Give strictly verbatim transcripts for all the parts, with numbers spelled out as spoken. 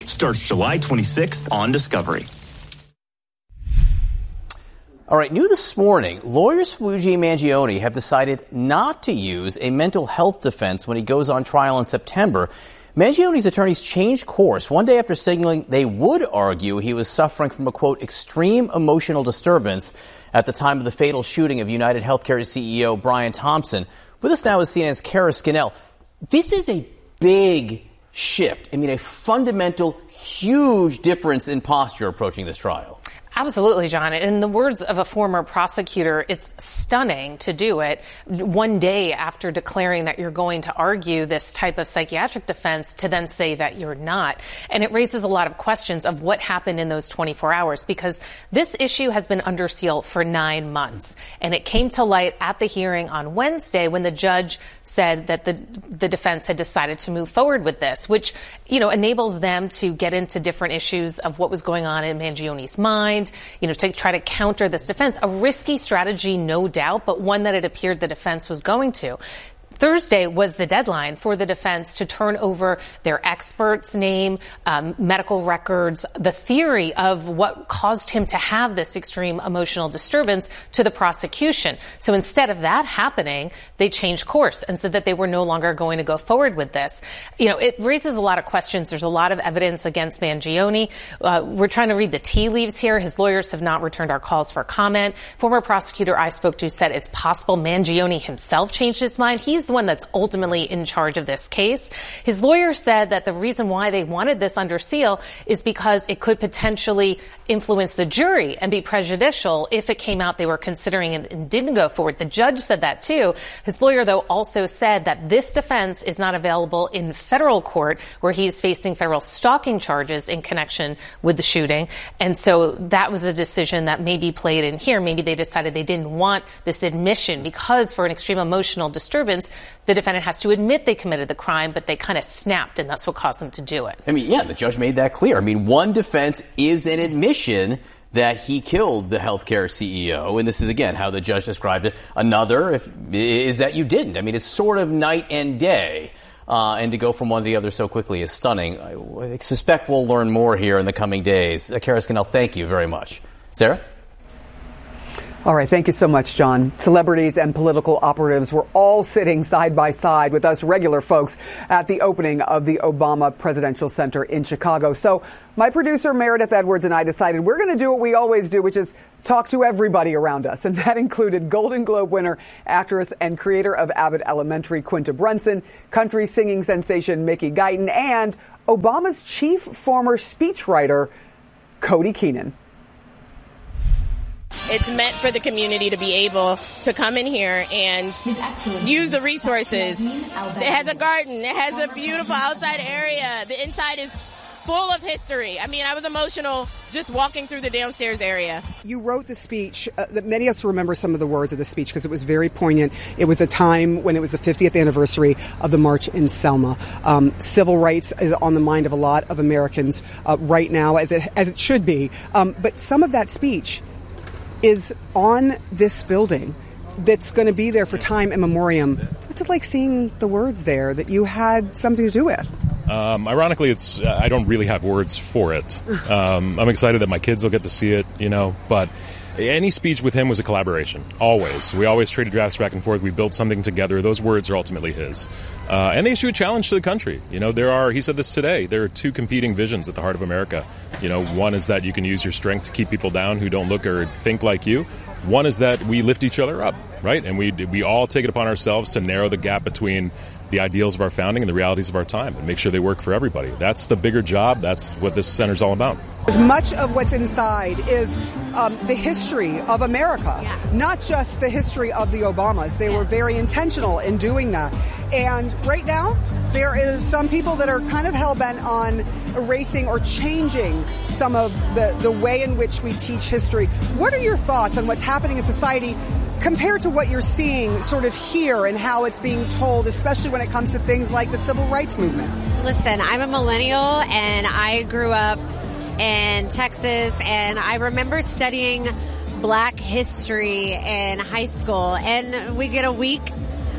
starts July twenty-sixth on Discovery. All right, new this morning, lawyers for Luigi Mangione have decided not to use a mental health defense when he goes on trial in September. Mangione's attorneys changed course one day after signaling they would argue he was suffering from a, quote, extreme emotional disturbance at the time of the fatal shooting of United Healthcare C E O Brian Thompson. With us now is C N N's Kara Scannell. This is a big shift. I mean, a fundamental, huge difference in posture approaching this trial. Absolutely, John. In the words of a former prosecutor, it's stunning to do it one day after declaring that you're going to argue this type of psychiatric defense to then say that you're not. And it raises a lot of questions of what happened in those twenty-four hours, because this issue has been under seal for nine months. And it came to light at the hearing on Wednesday when the judge said that the the defense had decided to move forward with this, which, you know, enables them to get into different issues of what was going on in Mangione's mind, you know, to try to counter this defense. A risky strategy, no doubt, but one that it appeared the defense was going to. Thursday was the deadline for the defense to turn over their expert's name, um, medical records, the theory of what caused him to have this extreme emotional disturbance to the prosecution. So instead of that happening, they changed course and said that they were no longer going to go forward with this. You know, it raises a lot of questions. There's a lot of evidence against Mangione. Uh, we're trying to read the tea leaves here. His lawyers have not returned our calls for comment. Former prosecutor I spoke to said it's possible Mangione himself changed his mind. He's the one that's ultimately in charge of this case. His lawyer said that the reason why they wanted this under seal is because it could potentially influence the jury and be prejudicial if it came out they were considering it and didn't go forward. The judge said that too. His lawyer, though, also said that this defense is not available in federal court, where he is facing federal stalking charges in connection with the shooting. And so that was a decision that maybe played in here. Maybe they decided they didn't want this admission because for an extreme emotional disturbance, the defendant has to admit they committed the crime, but they kind of snapped, and that's what caused them to do it. I mean, yeah, the judge made that clear. I mean, one defense is an admission that he killed the healthcare C E O, and this is, again, how the judge described it. Another if, is that you didn't. I mean, it's sort of night and day. Uh, and to go from one to the other so quickly is stunning. I, I suspect we'll learn more here in the coming days. Uh, Kara Scannell, thank you very much. Sarah? All right. Thank you so much, John. Celebrities and political operatives were all sitting side by side with us regular folks at the opening of the Obama Presidential Center in Chicago. So my producer, Meredith Edwards, and I decided we're going to do what we always do, which is talk to everybody around us. And that included Golden Globe winner, actress, and creator of Abbott Elementary, Quinta Brunson, country singing sensation Mickey Guyton, and Obama's chief former speechwriter, Cody Keenan. It's meant for the community to be able to come in here and use the resources. It has a garden. It has a beautiful outside area. The inside is full of history. I mean, I was emotional just walking through the downstairs area. You wrote the speech uh, that many of us remember some of the words of the speech because it was very poignant. It was a time when it was the fiftieth anniversary of the March in Selma. Um, civil rights is on the mind of a lot of Americans uh, right now, as it as it should be. Um, but some of that speech is on this building that's going to be there for time immemorial. What's it like seeing the words there that you had something to do with? Um, ironically, it's uh, I don't really have words for it. Um, I'm excited that my kids will get to see it, you know, but any speech with him was a collaboration, always. We always traded drafts back and forth. We built something together. Those words are ultimately his. Uh, and they issue a challenge to the country. You know, there are, he said this today, there are two competing visions at the heart of America. You know, one is that you can use your strength to keep people down who don't look or think like you. One is that we lift each other up, right? And we we all take it upon ourselves to narrow the gap between the ideals of our founding and the realities of our time and make sure they work for everybody. That's the bigger job. That's what this center's all about. As much of what's inside is um, the history of America, yeah. Not just the history of the Obamas. They yeah. were very intentional in doing that. And right now, there is some people that are kind of hell-bent on erasing or changing some of the, the way in which we teach history. What are your thoughts on what's happening in society compared to what you're seeing sort of here and how it's being told, especially when it comes to things like the civil rights movement? Listen, I'm a millennial and I grew up in Texas and I remember studying black history in high school, and we get a week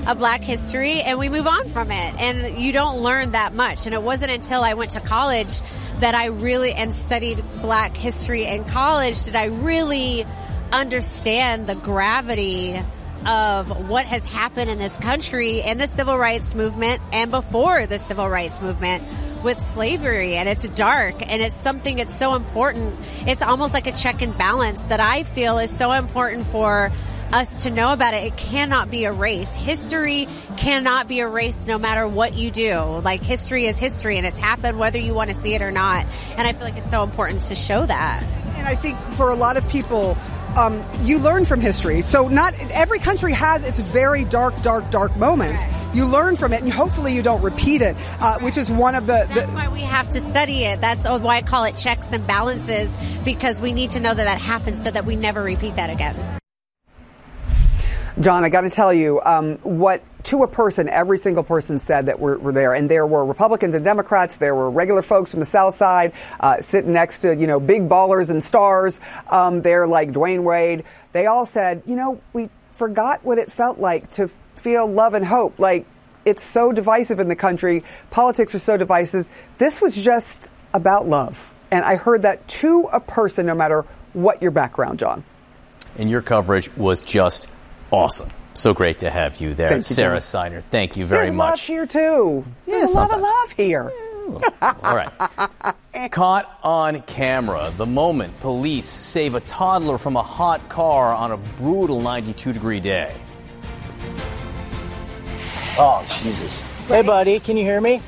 of Black history and we move on from it. And you don't learn that much. And it wasn't until I went to college that I really, and studied Black history in college, did I really understand the gravity of what has happened in this country in the civil rights movement and before the civil rights movement with slavery. And it's dark, and it's something that's so important. It's almost like a check and balance that I feel is so important for us to know about it. It cannot be erased. History cannot be erased no matter what you do. Like, history is history, and it's happened whether you want to see it or not. And I feel like it's so important to show that. And I think for a lot of people, um, you learn from history. So not every country has its very dark, dark, dark moments. Right. You learn from it, and hopefully you don't repeat it, uh, right. which is one of the, the... That's why we have to study it. That's why I call it checks and balances, because we need to know that that happens so that we never repeat that again. John, I got to tell you, um, what to a person, every single person said that were, were there. And there were Republicans and Democrats. There were regular folks from the South Side uh, sitting next to, you know, big ballers and stars um, there like Dwayne Wade. They all said, you know, we forgot what it felt like to feel love and hope. Like, it's so divisive in the country. Politics are so divisive. This was just about love. And I heard that to a person, no matter what your background, John. And your coverage was just awesome. So great to have you there. Thank you, Sarah John. Steiner, thank you very There's much. Love here, too. Yeah, There's a lot of sometimes. love here. All right. Caught on camera, the moment police save a toddler from a hot car on a brutal ninety-two degree day. Oh, Jesus. Hey, buddy, can you hear me?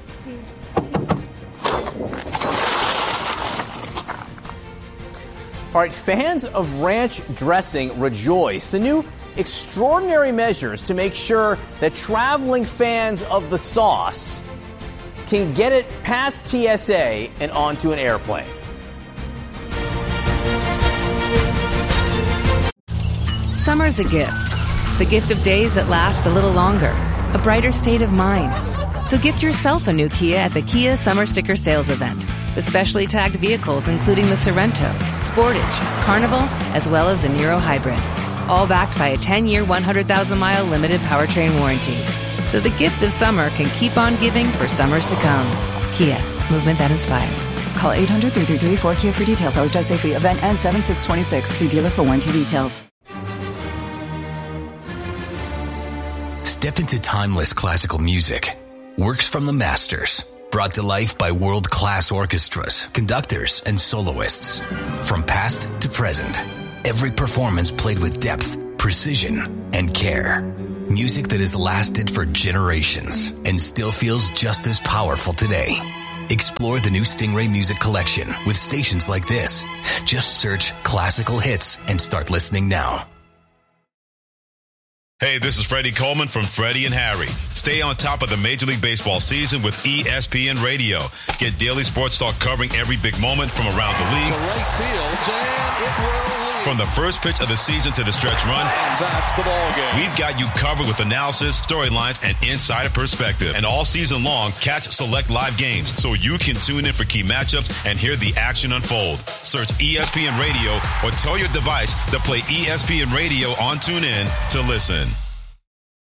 All right, fans of ranch dressing rejoice. The new extraordinary measures to make sure that traveling fans of the sauce can get it past T S A and onto an airplane. Summer's a gift. The gift of days that last a little longer. A brighter state of mind. So gift yourself a new Kia at the Kia Summer Sticker Sales Event. With specially tagged vehicles including the Sorrento, Sportage, Carnival, as well as the Niro Hybrid. All backed by a ten-year, one hundred thousand mile limited powertrain warranty. So the gift of summer can keep on giving for summers to come. Kia, movement that inspires. Call eight hundred, three three three, four Kia for details. Always drive safely. Event ends seven six twenty-six. See dealer for warranty details. Step into timeless classical music. Works from the masters. Brought to life by world-class orchestras, conductors, and soloists. From past to present, every performance played with depth, precision, and care. Music that has lasted for generations and still feels just as powerful today. Explore the new Stingray Music Collection with stations like this. Just search classical hits and start listening now. Hey, this is Freddie Coleman from Freddie and Harry. Stay on top of the Major League Baseball season with E S P N Radio. Get daily sports talk covering every big moment from around the league. To right field, and it will lead. From the first pitch of the season to the stretch run. And that's the ball game. We've got you covered with analysis, storylines, and insider perspective. And all season long, catch select live games so you can tune in for key matchups and hear the action unfold. Search E S P N Radio or tell your device to play E S P N Radio on TuneIn to listen.